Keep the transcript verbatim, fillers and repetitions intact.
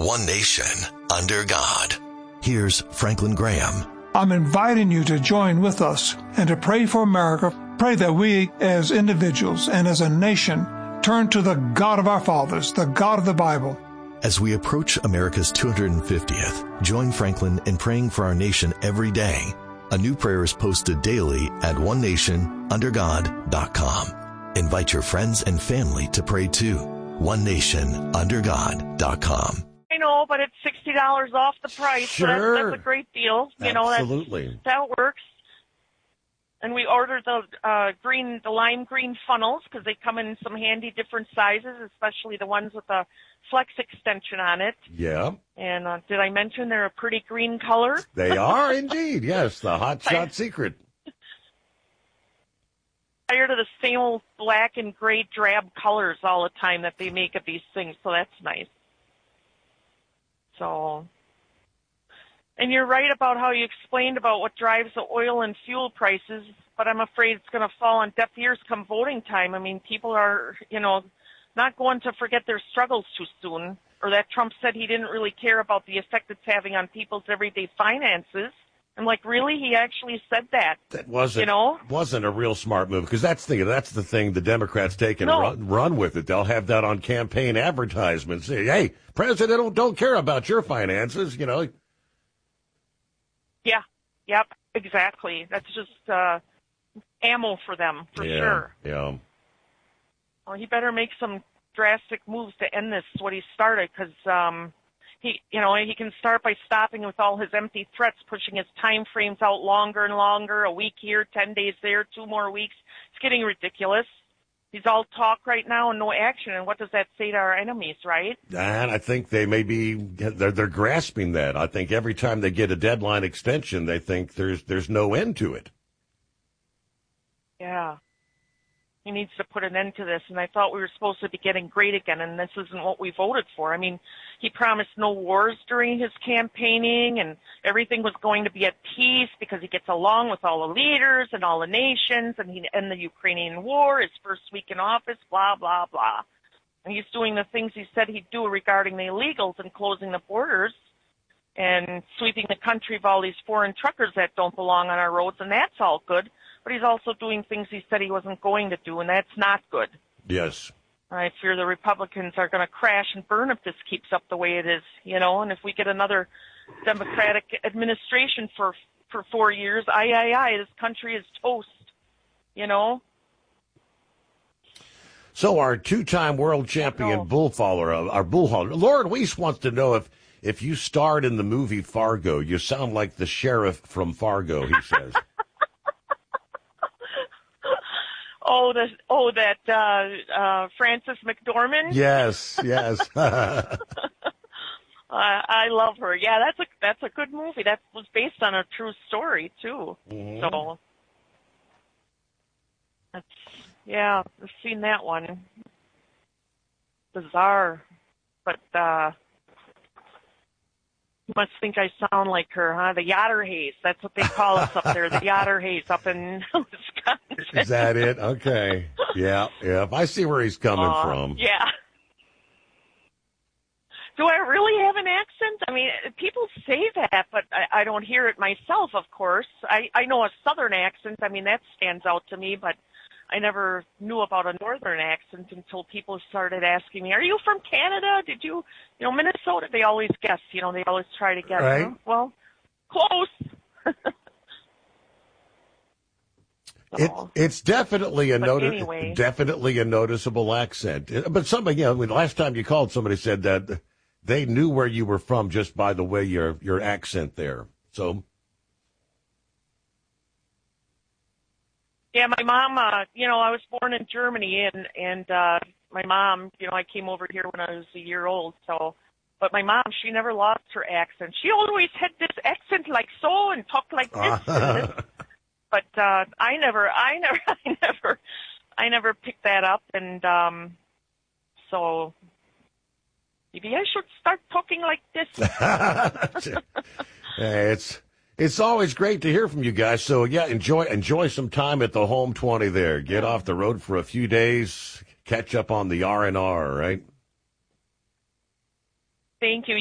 One nation, under God. Here's Franklin Graham. I'm inviting you to join with us and to pray for America. Pray that we as individuals and as a nation turn to the God of our fathers, the God of the Bible. As we approach America's two hundred fiftieth, join Franklin in praying for our nation every day. A new prayer is posted daily at one nation under god dot com. Invite your friends and family to pray too. one nation under god dot com. I know, but it's sixty dollars off the price. Sure. So that's, that's a great deal. You know, Absolutely. That's, that works. And we ordered the uh, green, the lime green funnels because they come in some handy different sizes, especially the ones with the flex extension on it. Yeah. And uh, did I mention they're a pretty green color? They are indeed, yes, the hot shot secret. Tired of the same old black and gray drab colors all the time that they make of these things, so that's nice. So, and you're right about how you explained about what drives the oil and fuel prices, but I'm afraid it's going to fall on deaf ears come voting time. I mean, people are, you know, not going to forget their struggles too soon, or that Trump said he didn't really care about the effect it's having on people's everyday finances. I'm like, really? He actually said that? That wasn't, you know? wasn't a real smart move, because that's the, that's the thing the Democrats take and no. run, run with it. They'll have that on campaign advertisements. Say, hey, President don't, don't care about your finances, you know. Yeah, yep, exactly. That's just uh, ammo for them, for yeah, sure. Yeah. Well, he better make some drastic moves to end this, what he started, because um, he, you know, he can start by stopping with all his empty threats, pushing his time frames out longer and longer, a week here, ten days there, two more weeks. It's getting ridiculous. He's all talk right now and no action, and what does that say to our enemies, right? And I think they may be, they're, they're grasping that. I think every time they get a deadline extension, they think there's there's no end to it. Yeah. He needs to put an end to this, and I thought we were supposed to be getting great again, and this isn't what we voted for. I mean, he promised no wars during his campaigning, and everything was going to be at peace because he gets along with all the leaders and all the nations, and he end the Ukrainian war, his first week in office, blah, blah, blah. And he's doing the things he said he'd do regarding the illegals and closing the borders and sweeping the country of all these foreign truckers that don't belong on our roads, and that's all good. But he's also doing things he said he wasn't going to do, and that's not good. Yes. I fear the Republicans are going to crash and burn if this keeps up the way it is, you know, and if we get another Democratic administration for for four years, aye, aye, aye, this country is toast, you know. So our two-time world champion bullfaller, our bullhauler, Lauren Weiss wants to know if, if you starred in the movie Fargo. You sound like the sheriff from Fargo, he says. Oh, the oh that uh, uh, Frances McDormand. Yes, yes. I, I love her. Yeah, that's a that's a good movie. That was based on a true story too. Mm-hmm. So that's yeah, I've seen that one. Bizarre, but uh, you must think I sound like her, huh? The Yatterhays. That's what they call us up there. The Yatterhays up in Wisconsin. Is that it? Okay. Yeah, yeah. I see where he's coming uh, from. Yeah. Do I really have an accent? I mean, people say that, but I, I don't hear it myself, of course. I, I know a Southern accent. I mean, that stands out to me, but I never knew about a Northern accent until people started asking me, are you from Canada? Did you, you know, Minnesota? They always guess, you know, they always try to guess. Right. Huh? Well, close. It, it's definitely a noti- anyway. definitely a noticeable accent. But somebody, you know, the last time you called, somebody said that they knew where you were from just by the way your your accent there. So, yeah, my mom, uh, you know, I was born in Germany, and and uh, my mom, you know, I came over here when I was a year old. So, but my mom, she never lost her accent. She always had this accent like so and talked like this. and this. But uh, I never, I never, I never, I never picked that up, and um, so maybe I should start talking like this. Hey, it's it's always great to hear from you guys. So yeah, enjoy enjoy some time at the Home twenty there. Get off the road for a few days, catch up on the R and R, right? Thank you.